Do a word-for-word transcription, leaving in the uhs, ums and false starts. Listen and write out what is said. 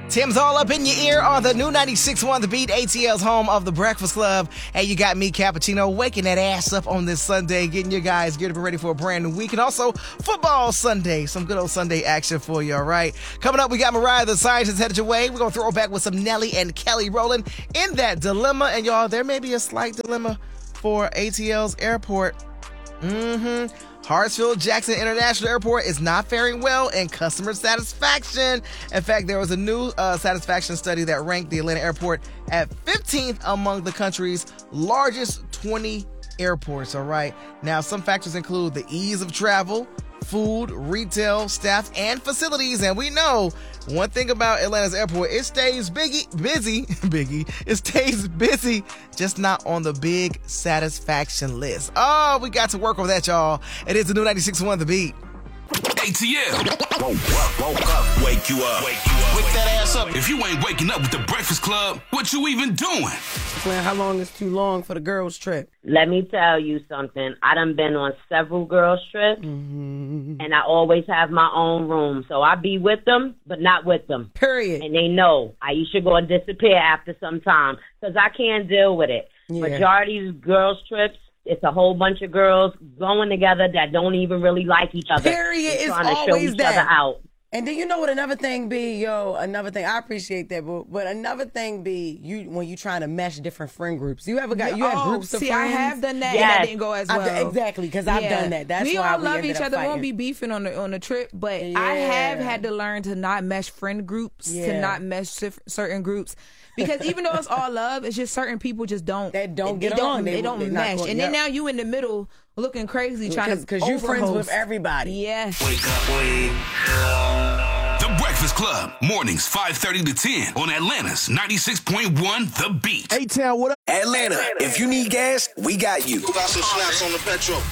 Tim's all up in your ear on the new ninety-six point one The Beat, A T L's home of the Breakfast Club. And you got me, Cappuccino, waking that ass up on this Sunday, getting you guys geared up and ready for a brand new week. And also, football Sunday. Some good old Sunday action for you, all right? Coming up, we got Mariah the Scientist headed your way. We're going to throw back with some Nelly and Kelly rolling in that dilemma. And y'all, there may be a slight dilemma for A T L's airport. Mm-hmm. Hartsfield-Jackson International Airport is not faring well in customer satisfaction. In fact, there was a new uh, satisfaction study that ranked the Atlanta airport at fifteenth among the country's largest twenty airports, all right? Now, some factors include the ease of travel, food, retail, staff, and facilities. And we know one thing about Atlanta's airport, it stays biggie, busy, biggie, it stays busy, just not on the big satisfaction list. Oh, we got to work on that, y'all. It is the new ninety-six point one The Beat. A T L. Woke up, woke up, wake you up. Wake you up. Wake that ass up. If you ain't waking up with the Breakfast Club, what you even doing? Man, how long is too long for the girls' trip? Let me tell you something. I done been on several girls' trips, Mm-hmm. and I always have my own room. So I be with them, but not with them. Period. And they know Aisha going to disappear after some time because I can't deal with it. Yeah. Majority of girls' trips, it's a whole bunch of girls going together that don't even really like each other. Period. They're It's trying to show always each that. other out. And then you know what another thing be, yo, another thing, I appreciate that, but, but another thing be, you when you trying to mesh different friend groups. You ever got, you had oh, groups of see, friends? I have done that, Yes. and that didn't go as well. I've done- exactly, because I've Yeah. done that. That's we why all we love ended each up other. fighting. Won't be beefing on the on the trip, but I Yeah. have had to learn to not mesh friend groups, Yeah. to not mesh cif- certain groups, because even though it's all love, it's just certain people just don't That don't they, get they don't, on. They, They- don't they not mesh, going- and then yep. now you in the middle looking crazy trying to Because you friends with overhost. everybody. Yes. Wake up, wake up. The Breakfast Club, mornings five thirty to ten on Atlanta's ninety-six point one The Beat. A-Town, what up? Atlanta, if you need gas, we got you. Got some snaps on the petrol.